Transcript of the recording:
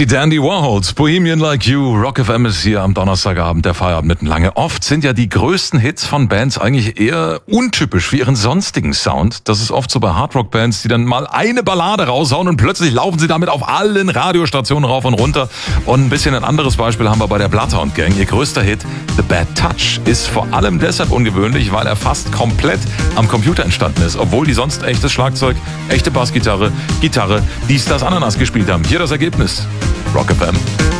Die Dandy Warhols, Bohemian Like You, Rock FM ist hier am Donnerstagabend, der Feierabend mitten lange. Oft sind ja die größten Hits von Bands eigentlich eher untypisch für ihren sonstigen Sound. Das ist oft so bei Hardrock-Bands, die dann mal eine Ballade raushauen und plötzlich laufen sie damit auf allen Radiostationen rauf und runter. Und ein bisschen ein anderes Beispiel haben wir bei der Bloodhound Gang. Ihr größter Hit, The Bad Touch, ist vor allem deshalb ungewöhnlich, weil er fast komplett am Computer entstanden ist. Obwohl die sonst echtes Schlagzeug, echte Bassgitarre, Gitarre, dies, das, Ananas gespielt haben. Hier das Ergebnis. Rock FM.